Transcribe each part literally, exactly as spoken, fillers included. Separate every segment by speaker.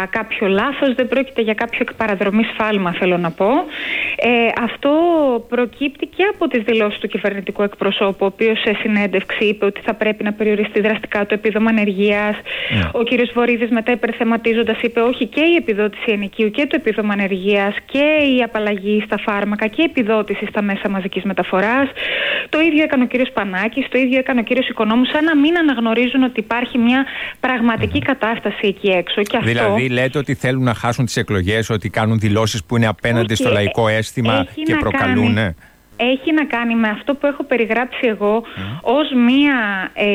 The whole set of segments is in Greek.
Speaker 1: κάποιο λάθος, δεν πρόκειται για κάποιο εκπαραδρομή σφάλμα, θέλω να πω. Ε, αυτό προκύπτει και από τις δηλώσεις του κυβερνητικού εκπροσώπου, ο οποίος σε συνέντευξη είπε ότι θα πρέπει να περιοριστεί δραστικά το επίδομα ανεργίας. Yeah. Ο κ. Βορίδης μετά υπερθεματίζοντας είπε όχι, και η επιδότηση ενοικίου και το επίδομα ανεργίας και η απαλλαγή στα φάρμακα και η επιδότηση στα μέσα μαζικής μεταφοράς. Το ίδιο έκανε ο κ. Πανάκης, το ίδιο έκανε ο κ. Οικονόμου, σαν να μην αναγνωρίζουν ότι υπάρχει μια πραγματική mm. κατάσταση εκεί έξω. Και αυτό...
Speaker 2: Δηλαδή λέτε ότι θέλουν να χάσουν τις εκλογές, ότι κάνουν δηλώσεις που είναι απέναντι okay. στο λαϊκό αίσθημα και προκαλούν.
Speaker 1: Κάνει... Έχει να κάνει με αυτό που έχω περιγράψει εγώ mm. ως μία ε,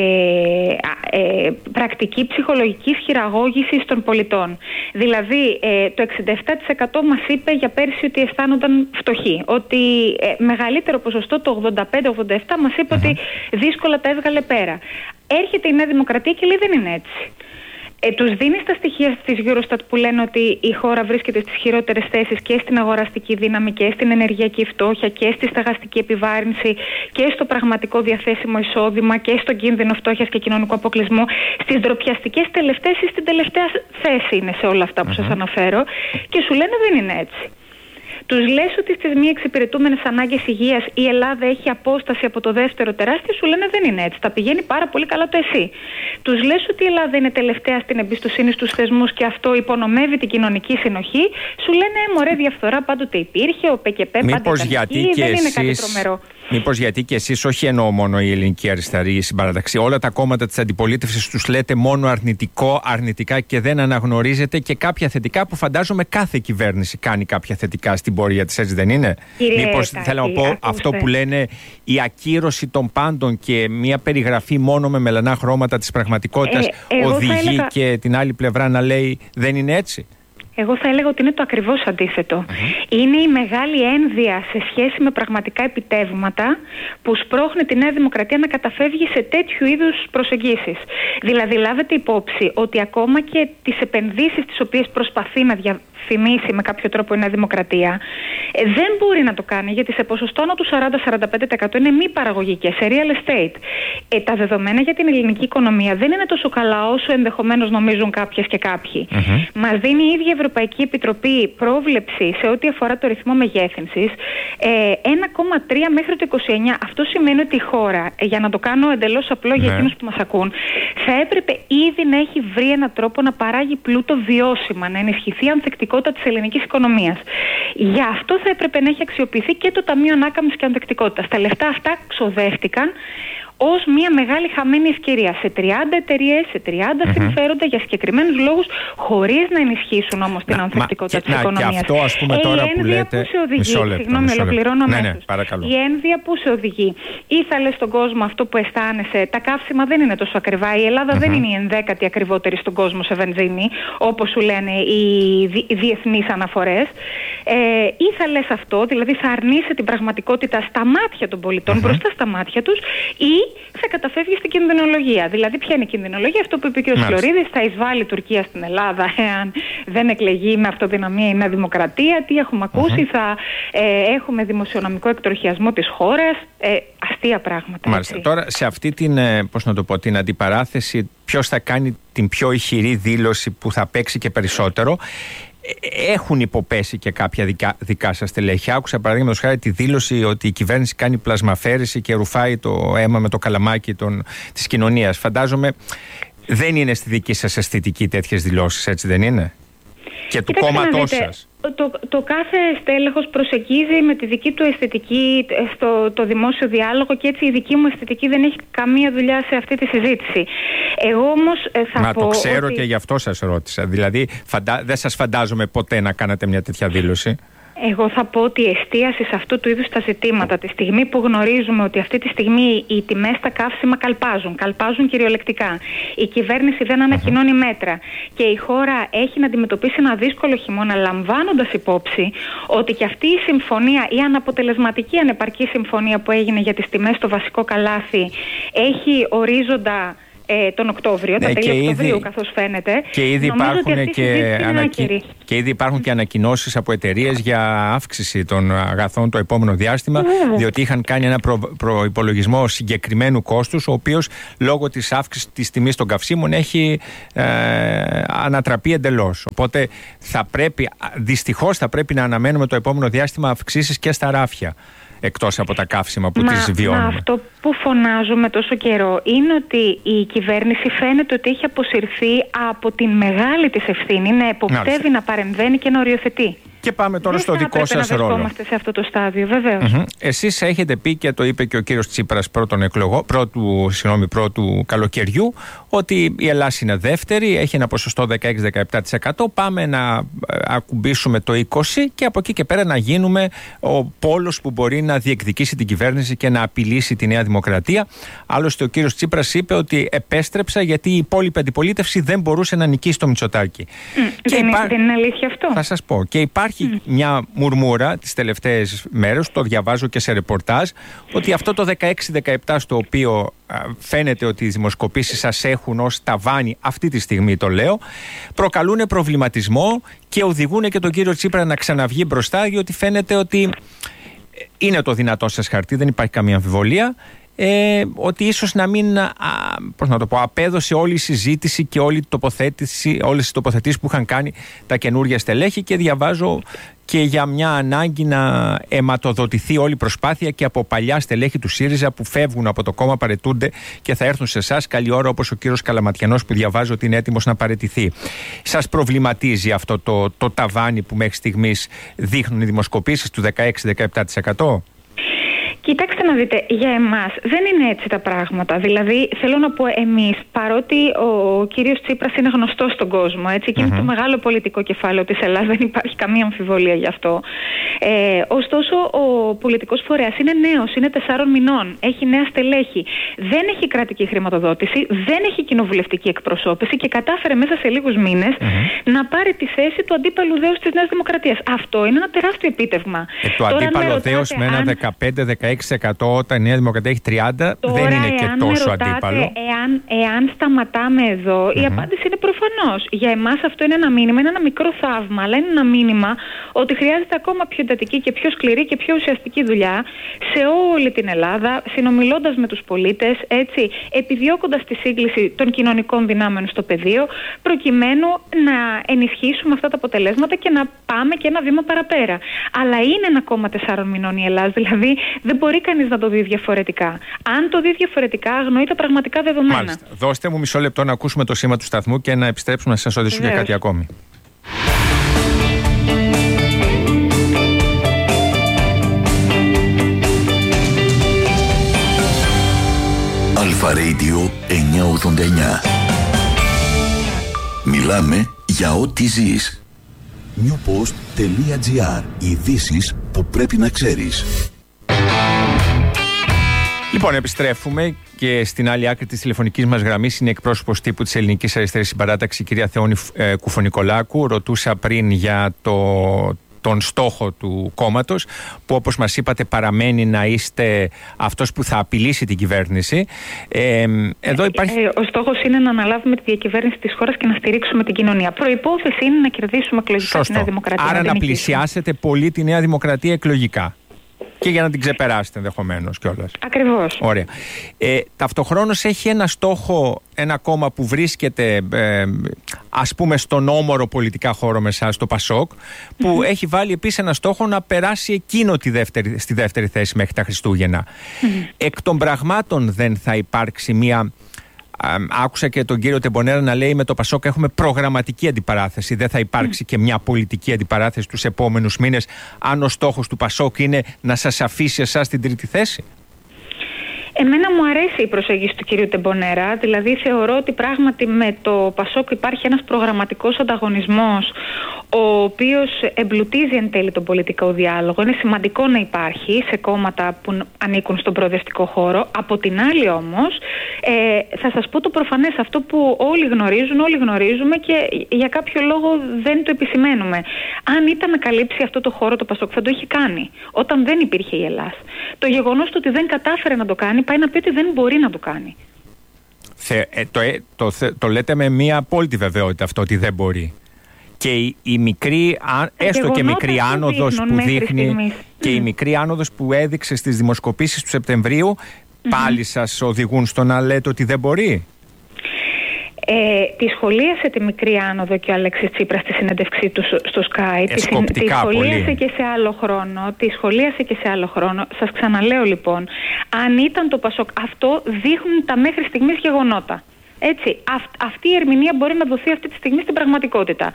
Speaker 1: ε, πρακτική ψυχολογικής χειραγώγησης των πολιτών. Δηλαδή ε, το εξήντα επτά τοις εκατό μας είπε για πέρσι ότι αισθάνονταν φτωχοί. Ότι ε, μεγαλύτερο ποσοστό, το ογδόντα πέντε ογδόντα επτά, μας είπε mm-hmm. ότι δύσκολα τα έβγαλε πέρα. Έρχεται η Νέα Δημοκρατία και λέει δεν είναι έτσι. Ε, τους δίνει τα στοιχεία της Eurostat που λένε ότι η χώρα βρίσκεται στις χειρότερες θέσεις και στην αγοραστική δύναμη και στην ενεργειακή φτώχεια και στη στεγαστική επιβάρυνση και στο πραγματικό διαθέσιμο εισόδημα και στον κίνδυνο φτώχειας και κοινωνικού αποκλεισμού. Στις ντροπιαστικές τελευταίες ή στην τελευταία θέση είναι σε όλα αυτά που mm-hmm. σας αναφέρω, και σου λένε δεν είναι έτσι. Τους λες ότι στις μη εξυπηρετούμενες ανάγκες υγείας η Ελλάδα έχει απόσταση από το δεύτερο τεράστιο, σου λένε δεν είναι έτσι. Τα πηγαίνει πάρα πολύ καλά το εσύ. Τους λες ότι η Ελλάδα είναι τελευταία στην εμπιστοσύνη στους θεσμούς και αυτό υπονομεύει την κοινωνική συνοχή, σου λένε μωρέ, διαφθορά πάντοτε υπήρχε, ο ΠΚΠ πάντα ήταν εκεί, δεν είναι κάτι τρομερό.
Speaker 2: Μήπως γιατί και εσείς, όχι εννοώ μόνο η ελληνική αριστερή συμπαραταξή, όλα τα κόμματα της αντιπολίτευσης τους λέτε μόνο αρνητικό, αρνητικά και δεν αναγνωρίζετε και κάποια θετικά που φαντάζομαι κάθε κυβέρνηση κάνει κάποια θετικά στην πορεία της, έτσι δεν είναι?
Speaker 1: Κύριε
Speaker 2: Μήπως
Speaker 1: Κάκη,
Speaker 2: θέλω να πω
Speaker 1: ακούστε.
Speaker 2: αυτό που λένε η ακύρωση των πάντων και μια περιγραφή μόνο με μελανά χρώματα της πραγματικότητας ε, οδηγεί έλεγα... και την άλλη πλευρά να λέει δεν είναι έτσι?
Speaker 1: Εγώ θα έλεγα ότι είναι το ακριβώς αντίθετο. Mm-hmm. Είναι η μεγάλη ένδυα σε σχέση με πραγματικά επιτεύγματα που σπρώχνει τη Νέα Δημοκρατία να καταφεύγει σε τέτοιου είδους προσεγγίσεις. Δηλαδή, λάβετε υπόψη ότι ακόμα και τις επενδύσεις τις οποίες προσπαθεί να διαφημίσει με κάποιο τρόπο η Νέα Δημοκρατία, ε, δεν μπορεί να το κάνει, γιατί σε ποσοστό άνω του σαράντα με σαράντα πέντε τοις εκατό είναι μη παραγωγικές, σε real estate. Ε, τα δεδομένα για την ελληνική οικονομία δεν είναι τόσο καλά όσο ενδεχομένως νομίζουν κάποιες και κάποιοι. Mm-hmm. Μας δίνει η ίδια Ευρωπαϊκή Επιτροπή πρόβλεψη σε ό,τι αφορά το ρυθμό μεγέθυνσης ε, ένα κόμμα τρία μέχρι το είκοσι εννιά. Αυτό σημαίνει ότι η χώρα, ε, για να το κάνω εντελώς απλό για εκείνους που μας ακούν, θα έπρεπε ήδη να έχει βρει έναν τρόπο να παράγει πλούτο βιώσιμα, να ενισχυθεί η ανθεκτικότητα της ελληνικής οικονομίας. Γι' αυτό θα έπρεπε να έχει αξιοποιηθεί και το Ταμείο Ανάκαμψης και Ανθεκτικότητας. Τα λεφτά αυτά ξοδεύτηκαν ως μια μεγάλη χαμένη ευκαιρία σε τριάντα εταιρείες, σε τριάντα mm-hmm. συμφέροντα για συγκεκριμένους λόγους, χωρίς να ενισχύσουν όμως την να, ανθεκτικότητα μα, της και, οικονομίας.
Speaker 2: Να, και αυτό, ας πούμε, τώρα
Speaker 1: η
Speaker 2: που λέτε...
Speaker 1: που σε οδηγεί,
Speaker 2: μισό λεπτό,
Speaker 1: συγγνώμη,
Speaker 2: μισό
Speaker 1: ολοκληρώνω
Speaker 2: ναι, ναι,
Speaker 1: η ένδυα που σε οδηγεί. Ή θα λες στον κόσμο αυτό που αισθάνεσαι, τα καύσιμα δεν είναι τόσο ακριβά, η Ελλάδα mm-hmm. δεν είναι η ενδέκατη ακριβότερη στον κόσμο σε βενζίνη, όπως σου λένε οι, δι, οι διεθνείς αναφορές. Ε, ή θα λες αυτό, δηλαδή θα αρνείσαι την πραγματικότητα στα μάτια των πολιτών, mm-hmm. μπροστά στα μάτια τους, ή θα καταφεύγει στην κινδυνολογία. Δηλαδή, ποια είναι η κινδυνολογία? Αυτό που είπε και ο Φλωρίδης, θα εισβάλλει η Τουρκία στην Ελλάδα εάν δεν εκλεγεί με αυτοδυναμία η Νέα Δημοκρατία. Τι έχουμε ακούσει, mm-hmm. θα ε, έχουμε δημοσιονομικό εκτροχιασμό της χώρας. Ε, αστεία πράγματα.
Speaker 2: Μάλιστα. Τώρα, σε αυτή την, πώς να το πω, την αντιπαράθεση, ποιος θα κάνει την πιο ηχηρή δήλωση που θα παίξει και περισσότερο? Έχουν υποπέσει και κάποια δικά, δικά σας στελέχη. Άκουσα παραδείγματος χάρη τη δήλωση ότι η κυβέρνηση κάνει πλασμαφέρηση και ρουφάει το αίμα με το καλαμάκι των, της κοινωνίας. Φαντάζομαι δεν είναι στη δική σας αισθητική τέτοιες δηλώσεις, έτσι δεν είναι? Και του κόμματός σας.
Speaker 1: Το, το κάθε στέλεχος προσεγγίζει με τη δική του αισθητική στο το δημόσιο διάλογο και έτσι η δική μου αισθητική δεν έχει καμία δουλειά σε αυτή τη συζήτηση. Εγώ όμως θα
Speaker 2: Μα
Speaker 1: πω
Speaker 2: το ξέρω
Speaker 1: ότι...
Speaker 2: και γι' αυτό σας ρώτησα. Δηλαδή φαντα... δεν σας φαντάζομαι ποτέ να κάνατε μια τέτοια δήλωση.
Speaker 1: Εγώ θα πω ότι η εστίαση σε αυτού του είδους τα ζητήματα, τη στιγμή που γνωρίζουμε ότι αυτή τη στιγμή οι τιμές στα καύσιμα καλπάζουν, καλπάζουν κυριολεκτικά, η κυβέρνηση δεν ανακοινώνει uh-huh. μέτρα και η χώρα έχει να αντιμετωπίσει ένα δύσκολο χειμώνα, λαμβάνοντας υπόψη ότι και αυτή η συμφωνία, η αναποτελεσματική ανεπαρκή συμφωνία που έγινε για τις τιμές στο βασικό καλάθι, έχει ορίζοντα ε, τον Οκτώβριο, ναι, τα τέλη Οκτωβρίου καθώς φαίνεται.
Speaker 2: Και ήδη υπάρχουν και, ανακοι... και, ήδη υπάρχουν και ανακοινώσεις από εταιρείες για αύξηση των αγαθών το επόμενο διάστημα, mm. διότι είχαν κάνει ένα προ... προϋπολογισμό συγκεκριμένου κόστους, ο οποίος λόγω της αύξησης της τιμής των καυσίμων έχει ε, ανατραπεί εντελώς. Οπότε θα πρέπει, δυστυχώς θα πρέπει να αναμένουμε το επόμενο διάστημα αυξήσεις και στα ράφια, εκτός από τα καύσιμα που μα, τις βιώνουμε. Μα αυτό
Speaker 1: που φωνάζουμε τόσο καιρό είναι ότι η κυβέρνηση φαίνεται ότι έχει αποσυρθεί από την μεγάλη της ευθύνη να εποπτεύει, να παρεμβαίνει και να οριοθετεί.
Speaker 2: Και πάμε τώρα
Speaker 1: δεν
Speaker 2: στο δικό σας ρόλο.
Speaker 1: Δεν βρισκόμαστε σε αυτό το στάδιο, βεβαίως.
Speaker 2: Mm-hmm. Εσείς έχετε πει, και το είπε και ο κύριος Τσίπρας πρώτον εκλογό, πρώτου, συγγνώμη, πρώτου καλοκαιριού, ότι η Ελλάδα είναι δεύτερη, έχει ένα ποσοστό δεκαέξι με δεκαεπτά τοις εκατό. Πάμε να ακουμπήσουμε το είκοσι τοις εκατό και από εκεί και πέρα να γίνουμε ο πόλος που μπορεί να διεκδικήσει την κυβέρνηση και να απειλήσει τη Νέα Δημοκρατία. Άλλωστε, ο κύριος Τσίπρας είπε ότι επέστρεψα γιατί η υπόλοιπη αντιπολίτευση δεν μπορούσε να νικήσει το Μητσοτάκη.
Speaker 1: Mm, δεν, υπά... δεν είναι αλήθεια αυτό.
Speaker 2: Θα σας πω. Και υπάρχει Υπάρχει mm. μια μουρμούρα τις τελευταίες μέρες, το διαβάζω και σε ρεπορτάζ, ότι αυτό το δεκαέξι δεκαεπτά στο οποίο α, φαίνεται ότι οι δημοσκοπήσεις σας έχουν ως ταβάνι, αυτή τη στιγμή το λέω, προκαλούν προβληματισμό και οδηγούν και τον κύριο Τσίπρα να ξαναβγεί μπροστά, διότι φαίνεται ότι είναι το δυνατό σας χαρτί, δεν υπάρχει καμία αμφιβολία. Ε, ότι ίσως να μην α, πώς να το πω, απέδωσε όλη η συζήτηση και όλη η τοποθέτηση, όλες οι τοποθετήσεις που είχαν κάνει τα καινούργια στελέχη, και διαβάζω και για μια ανάγκη να αιματοδοτηθεί όλη η προσπάθεια και από παλιά στελέχη του ΣΥΡΙΖΑ που φεύγουν από το κόμμα, παρετούνται και θα έρθουν σε εσάς καλή ώρα, όπως ο κύριος Καλαματιανός που διαβάζω ότι είναι έτοιμος να παραιτηθεί. Σας προβληματίζει αυτό το, το ταβάνι που μέχρι στιγμής δείχνουν οι δημοσκοπήσεις του δεκαέξι με δεκαεπτά τοις εκατό?
Speaker 1: Κοιτάξτε να δείτε, για εμάς δεν είναι έτσι τα πράγματα. Δηλαδή, θέλω να πω, εμείς, παρότι ο κύριος Τσίπρας είναι γνωστός στον κόσμο, έτσι, και mm-hmm. είναι το μεγάλο πολιτικό κεφάλαιο της Ελλάδας, δεν υπάρχει καμία αμφιβολία γι' αυτό. Ε, ωστόσο, ο πολιτικός φορέας είναι νέος, είναι τεσσάρων μηνών, έχει νέα στελέχη, δεν έχει κρατική χρηματοδότηση, δεν έχει κοινοβουλευτική εκπροσώπηση και κατάφερε μέσα σε λίγους μήνες mm-hmm. να πάρει τη θέση του αντίπαλου δέους της Νέας Δημοκρατίας. Αυτό είναι ένα τεράστιο επίτευγμα.
Speaker 2: Ε, το Τώρα, αντίπαλο δέος με ένα δεκαπέντε με δεκαέξι τοις εκατό όταν η Νέα Δημοκρατία έχει τριάντα τοις εκατό, δεν είναι και τόσο ρωτάτε, αντίπαλο.
Speaker 1: Εάν, εάν σταματάμε εδώ, mm-hmm. η απάντηση είναι προφανώς. Για εμάς αυτό είναι ένα μήνυμα, είναι ένα μικρό θαύμα, αλλά είναι ένα μήνυμα ότι χρειάζεται ακόμα πιο εντατική και πιο σκληρή και πιο ουσιαστική δουλειά σε όλη την Ελλάδα, συνομιλώντας με τους πολίτες, έτσι, επιδιώκοντας τη σύγκληση των κοινωνικών δυνάμεων στο πεδίο, προκειμένου να ενισχύσουμε αυτά τα αποτελέσματα και να πάμε και ένα βήμα παραπέρα. Αλλά είναι ένα κόμμα τεσσάρων μηνών η Ελλάδα, δηλαδή δεν μπορεί κανείς να το δει διαφορετικά. Αν το δει διαφορετικά, αγνοεί τα πραγματικά δεδομένα.
Speaker 2: Μάλιστα. Δώστε μου μισό λεπτό να ακούσουμε το σήμα του σταθμού και να επιστρέψουμε να σας ρωτήσουμε για κάτι ακόμη.
Speaker 3: Αλφα Radio εννιακόσια ογδόντα εννιά. Μιλάμε για ό,τι ζεις. newpost.gr. Ειδήσεις που πρέπει να ξέρεις.
Speaker 2: Λοιπόν, επιστρέφουμε και στην άλλη άκρη της τηλεφωνικής μας γραμμής είναι εκπρόσωπος τύπου της Ελληνικής Αριστερής Συμπαράταξης, η κυρία Θεόνη ε, Κουφωνικολάκου. Ρωτούσα πριν για το, τον στόχο του κόμματος, που όπως μας είπατε παραμένει να είστε αυτός που θα απειλήσει την κυβέρνηση. Ε, εδώ υπάρχει...
Speaker 1: ε, ο στόχος είναι να αναλάβουμε τη διακυβέρνηση της χώρας και να στηρίξουμε την κοινωνία. Προϋπόθεση είναι να κερδίσουμε εκλογικά τη Νέα Δημοκρατία.
Speaker 2: Άρα να, να πλησιάσετε πολύ τη Νέα Δημοκρατία εκλογικά. Και για να την ξεπεράσετε ενδεχομένως κιόλας.
Speaker 1: Ακριβώς.
Speaker 2: Ωραία. Ε, ταυτοχρόνως έχει ένα στόχο, ένα κόμμα που βρίσκεται ε, ας πούμε στον όμορο πολιτικά χώρο με εσάς, το Πασόκ, που mm-hmm. έχει βάλει επίσης ένα στόχο να περάσει εκείνο τη δεύτερη, στη δεύτερη θέση μέχρι τα Χριστούγεννα. Mm-hmm. Εκ των πραγμάτων δεν θα υπάρξει μία... Άκουσα και τον κύριο Τεμπονέρα να λέει με το Πασόκ έχουμε προγραμματική αντιπαράθεση. Δεν θα υπάρξει mm. και μια πολιτική αντιπαράθεση τους επόμενους μήνες, αν ο στόχος του Πασόκ είναι να σας αφήσει εσάς στην τρίτη θέση?
Speaker 1: Εμένα μου αρέσει η προσέγγιση του κυρίου Τεμπονέρα, δηλαδή θεωρώ ότι πράγματι με το Πασόκ υπάρχει ένας προγραμματικός ανταγωνισμός, ο οποίος εμπλουτίζει εν τέλει τον πολιτικό διάλογο. Είναι σημαντικό να υπάρχει σε κόμματα που ανήκουν στον προοδευτικό χώρο. Από την άλλη όμως, ε, θα σας πω το προφανές, αυτό που όλοι γνωρίζουν, όλοι γνωρίζουμε και για κάποιο λόγο δεν το επισημαίνουμε. Αν ήταν να καλύψει αυτό το χώρο το Πασόκ θα το είχε κάνει, όταν δεν υπήρχε η Ελλάδα. Το γεγονός ότι δεν κατάφερε να το κάνει πάει να πει ότι δεν μπορεί να το κάνει.
Speaker 2: Θε, ε, το, ε, το, το, το λέτε με μια απόλυτη βεβαιότητα αυτό ότι δεν μπορεί. Και η, η μικρή, α, έστω και μικρή άνοδος που δείχνει και mm. η μικρή άνοδος που έδειξε στις δημοσκοπήσεις του Σεπτεμβρίου mm-hmm. πάλι σας οδηγούν στο να λέτε ότι δεν μπορεί.
Speaker 1: Ε, τη σχολίασε τη μικρή άνοδο και ο Αλέξης Τσίπρας στη συνέντευξή του στο Sky.
Speaker 2: Εσκοπτικά,
Speaker 1: τη σχολίασε
Speaker 2: πολύ.
Speaker 1: και σε άλλο χρόνο. Τη σχολίασε και σε άλλο χρόνο. Σας ξαναλέω λοιπόν, αν ήταν το Πασόκ, αυτό δείχνουν τα μέχρι στιγμής γεγονότα. Έτσι, αυ, αυτή η ερμηνεία μπορεί να δοθεί αυτή τη στιγμή στην πραγματικότητα.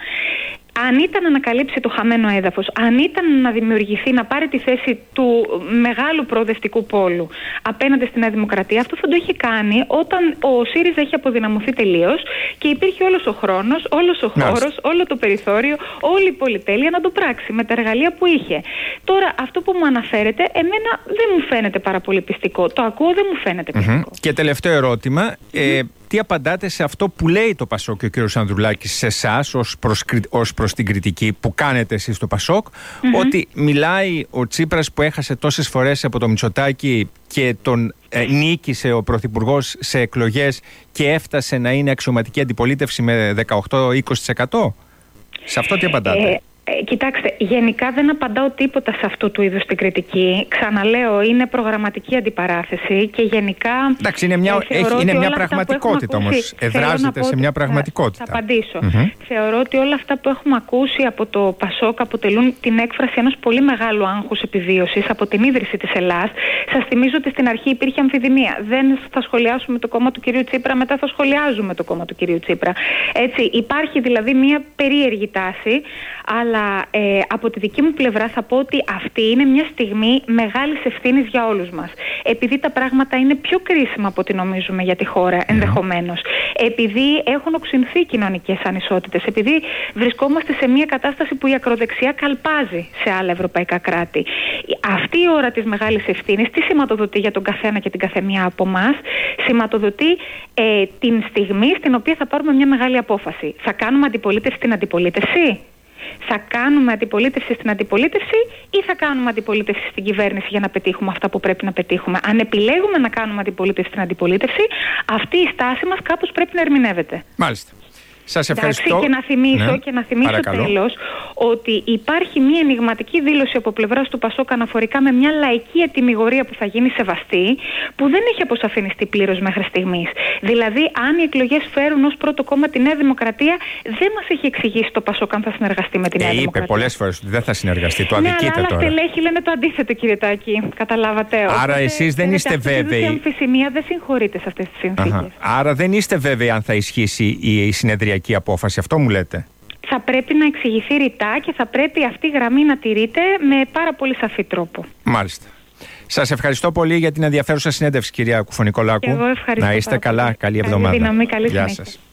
Speaker 1: Αν ήταν να ανακαλύψει το χαμένο έδαφος, αν ήταν να δημιουργηθεί, να πάρει τη θέση του μεγάλου προοδευτικού πόλου απέναντι στην Νέα Δημοκρατία, αυτό θα το είχε κάνει όταν ο ΣΥΡΙΖΑ είχε αποδυναμωθεί τελείως και υπήρχε όλος ο χρόνος, όλος ο χώρος, όλο το περιθώριο, όλη η πολυτέλεια να το πράξει με τα εργαλεία που είχε. Τώρα, αυτό που μου αναφέρετε, εμένα δεν μου φαίνεται πάρα πολύ πιστικό. Το ακούω, δεν μου φαίνεται πιστικό.
Speaker 2: Mm-hmm. Και τελευταίο ερώτημα. Mm-hmm. Ε, τι απαντάτε σε αυτό που λέει το Πασόκ και ο κύριος Ανδρουλάκης σε εσάς ως προς, ως προς την κριτική που κάνετε εσείς στο Πασόκ, mm-hmm. ότι μιλάει ο Τσίπρας που έχασε τόσες φορές από το Μητσοτάκη και τον ε, νίκησε ο Πρωθυπουργός σε εκλογές και έφτασε να είναι αξιωματική αντιπολίτευση με δεκαοκτώ με είκοσι τοις εκατό? Σε αυτό τι απαντάτε?
Speaker 1: Ε... Ε, κοιτάξτε, γενικά δεν απαντάω τίποτα σε αυτού του είδους την κριτική. Ξαναλέω, είναι προγραμματική αντιπαράθεση και γενικά.
Speaker 2: Εντάξει, είναι μια,
Speaker 1: ε,
Speaker 2: έχει, είναι μια πραγματικότητα όμως. Εδράζεται σε μια πραγματικότητα.
Speaker 1: Θα απαντήσω.
Speaker 2: Mm-hmm.
Speaker 1: Θεωρώ ότι όλα αυτά που έχουμε ακούσει από το Πασόκ αποτελούν την έκφραση ενός πολύ μεγάλου άγχους επιβίωσης από την ίδρυση της Ελλάς. Σας θυμίζω ότι στην αρχή υπήρχε αμφιδημία. Δεν θα σχολιάσουμε το κόμμα του κυρίου Τσίπρα, μετά θα σχολιάζουμε το κόμμα του κυρίου Τσίπρα. Έτσι, υπάρχει δηλαδή μια περίεργη τάση, αλλά. Αλλά ε, από τη δική μου πλευρά θα πω ότι αυτή είναι μια στιγμή μεγάλης ευθύνης για όλους μας. Επειδή τα πράγματα είναι πιο κρίσιμα από ό,τι νομίζουμε για τη χώρα, ενδεχομένως. Επειδή έχουν οξυνθεί κοινωνικές ανισότητες. Επειδή βρισκόμαστε σε μια κατάσταση που η ακροδεξιά καλπάζει σε άλλα ευρωπαϊκά κράτη. Αυτή η ώρα της μεγάλης ευθύνης, τι σηματοδοτεί για τον καθένα και την καθεμιά από εμάς? Σηματοδοτεί ε, την στιγμή στην οποία θα πάρουμε μια μεγάλη απόφαση. Θα κάνουμε αντιπολίτευση στην αντιπολίτευση? Θα κάνουμε αντιπολίτευση στην αντιπολίτευση ή θα κάνουμε αντιπολίτευση στην κυβέρνηση για να πετύχουμε αυτά που πρέπει να πετύχουμε? Αν επιλέγουμε να κάνουμε αντιπολίτευση στην αντιπολίτευση, αυτή η στάση μας κάπως πρέπει να ερμηνεύεται.
Speaker 2: Μάλιστα. Σας ευχαριστώ.
Speaker 1: Εντάξει, και να θυμίσω,
Speaker 2: ναι,
Speaker 1: και να θυμίσω τέλος ότι υπάρχει μια ενιγματική δήλωση από πλευράς του Πασόκ αναφορικά με μια λαϊκή ετυμηγορία που θα γίνει σεβαστή, που δεν έχει αποσαφινιστεί πλήρως μέχρι στιγμής. Δηλαδή, αν οι εκλογές φέρουν ως πρώτο κόμμα τη Νέα Δημοκρατία, δεν μας έχει εξηγήσει το Πασόκ αν θα συνεργαστεί με τη Νέα
Speaker 2: ε,
Speaker 1: Δημοκρατία.
Speaker 2: Είπε πολλές φορές ότι δεν θα συνεργαστεί. Το
Speaker 1: ναι,
Speaker 2: αδικείται
Speaker 1: αλλά
Speaker 2: τώρα.
Speaker 1: άλλα στελέχη λένε το αντίθετο, κύριε Τάκη. Καταλάβατε?
Speaker 2: Άρα
Speaker 1: Οπότε,
Speaker 2: εσείς δεν είστε
Speaker 1: αυτή
Speaker 2: βέβαιοι.
Speaker 1: Η αμφισημία δεν συγχωρείται σε αυτές τις συνθήκες.
Speaker 2: Άρα δεν είστε βέβαιοι αν θα ισχύσει η συνεδριακή απόφαση. Αυτό μου λέτε?
Speaker 1: Θα πρέπει να εξηγηθεί ρητά και θα πρέπει αυτή η γραμμή να τηρείται με πάρα πολύ σαφή τρόπο.
Speaker 2: Μάλιστα. Σας ευχαριστώ πολύ για την ενδιαφέρουσα συνέντευξη, κυρία Κουφωνικολάκου.
Speaker 1: Εγώ ευχαριστώ.
Speaker 2: Να είστε καλά. Καλή εβδομάδα.
Speaker 1: Καλή δύναμη, καλή
Speaker 2: Γεια
Speaker 1: συνέχεια.
Speaker 2: σας.